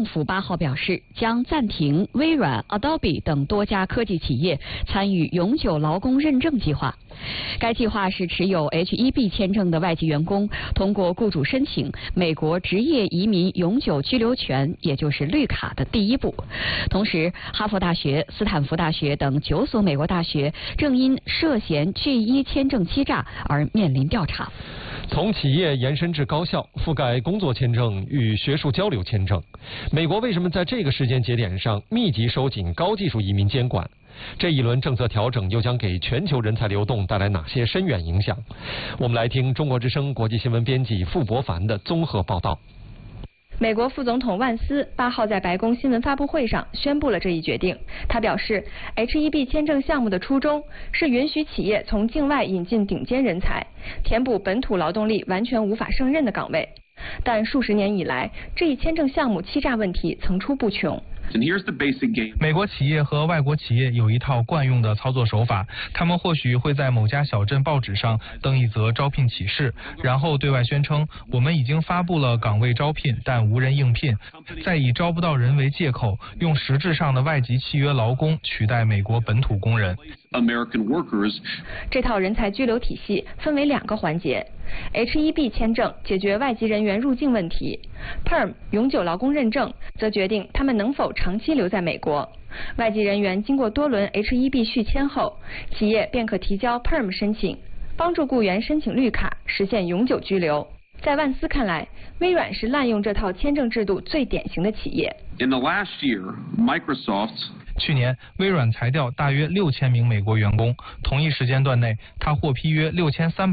政府8号表示，将暂停微软、Adobe 等多家科技企业参与永久劳工认证计划。该计划是持有 H-1B 签证的外籍员工通过雇主申请美国职业移民永久居留权，也就是绿卡的第一步。同时，哈佛大学、斯坦福大学等9所美国大学正因涉嫌 G1 签证欺诈而面临调查。 从企业延伸至高校，覆盖工作签证与学术交流签证。美国为什么在这个时间节点上密集收紧高技术移民监管？这一轮政策调整又将给全球人才流动带来哪些深远影响？我们来听中国之声国际新闻编辑傅博凡的综合报道。 美国副总统万斯8号在白宫新闻发布会上宣布了这一决定。他表示 ，H-1B 签证项目的初衷是允许企业从境外引进顶尖人才，填补本土劳动力完全无法胜任的岗位。但数十年以来，这一签证项目欺诈问题层出不穷。 美国企业和外国企业有一套惯用的操作手法，他们或许会在某家小镇报纸上登一则招聘启事，然后对外宣称我们已经发布了岗位招聘，但无人应聘，再以招不到人为借口，用实质上的外籍契约劳工取代美国本土工人。 这套人才居留体系分为2个环节。H-1B 签证解决外籍人员入境问题 ，PERM 永久劳工认证则决定他们能否长期留在美国。外籍人员经过多轮 H-1B 续签后，企业便可提交 PERM 申请，帮助雇员申请绿卡，实现永久居留。在万斯看来，微软是滥用这套签证制度最典型的企业。 去年，微软裁掉大约6000名美国员工，同一时间段内，他获批约6300